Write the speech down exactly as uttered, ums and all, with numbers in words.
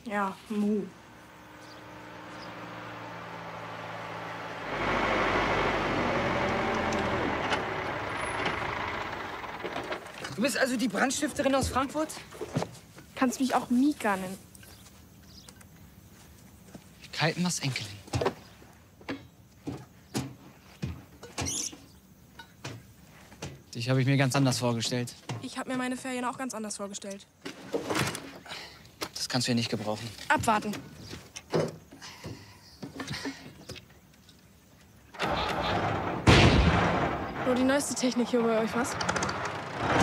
Ja, Mu. Du bist also die Brandstifterin aus Frankfurt? Kannst mich auch Mika nennen. Kaltenmers Enkelin. Dich habe ich mir ganz anders vorgestellt. Ich habe mir meine Ferien auch ganz anders vorgestellt. Das kannst du ja nicht gebrauchen. Abwarten. Nur die neueste Technik hier bei euch, was?